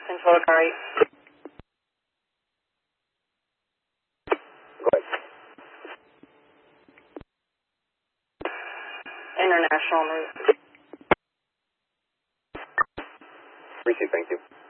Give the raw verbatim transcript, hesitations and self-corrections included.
Control to car eight. Go ahead. International en route. Received, thank you.